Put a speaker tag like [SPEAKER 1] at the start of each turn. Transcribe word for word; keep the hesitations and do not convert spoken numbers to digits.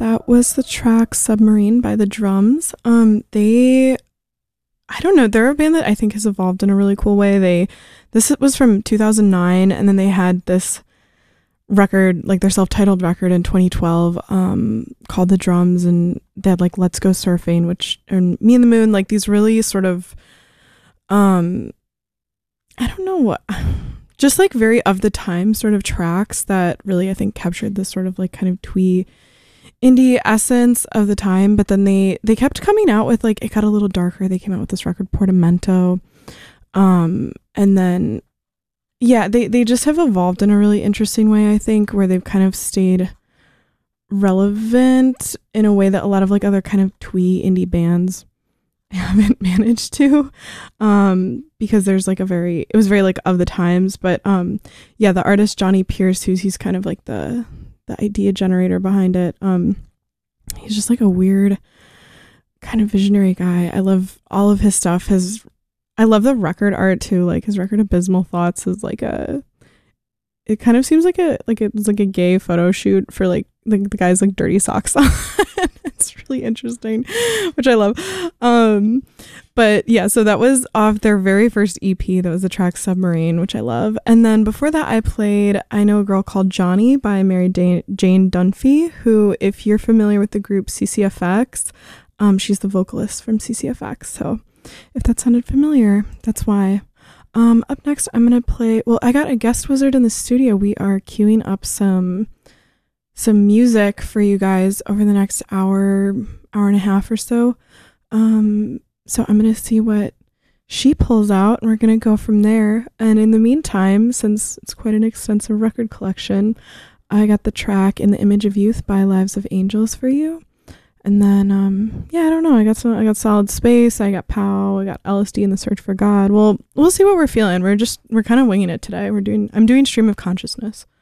[SPEAKER 1] That was the track Submarine by The Drums. Um, they, I don't know, they're a band that I think has evolved in a really cool way. They, this was from two thousand nine, and then they had this record, like their self-titled record in twenty twelve, um, called The Drums, and they had like Let's Go Surfing, which, and Me and the Moon, like these really sort of, um, I don't know what, just like very of the time sort of tracks that really, I think, captured this sort of like kind of twee indie essence of the time. But then they they kept coming out with, like, it got a little darker. They came out with this record Portamento, um and then yeah they they just have evolved in a really interesting way, I think, where they've kind of stayed relevant in a way that a lot of like other kind of twee indie bands haven't managed to, um because there's like a very it was very like of the times. But um yeah the artist Johnny Pierce, who's he's kind of like the the idea generator behind it, um he's just like a weird kind of visionary guy. I love all of his stuff. His I love the record art too. Like his record Abysmal Thoughts is like a it kind of seems like a like it's like a gay photo shoot for like the, the guy's like dirty socks on. It's really interesting, which I love. Um but yeah, so that was off their very first E P. That was the track Submarine, which I love. And then before that I played I Know a Girl Called Johnny by Mary Dan- Jane Dunphy, who, if you're familiar with the group C C F X, um she's the vocalist from C C F X. So if that sounded familiar, that's why. Um, up next, I'm going to play... Well, I got a guest wizard in the studio. We are queuing up some some music for you guys over the next hour, hour and a half or so. Um, so I'm going to see what she pulls out, and we're going to go from there. And in the meantime, since it's quite an extensive record collection, I got the track In the Image of Youth by Lives of Angels for you. And then, um, yeah, I don't know. I got some, I got Solid Space. I got Pow. I got L S D and the Search for God. Well, we'll see what we're feeling. We're just, we're kind of winging it today. We're doing, I'm doing Stream of Consciousness.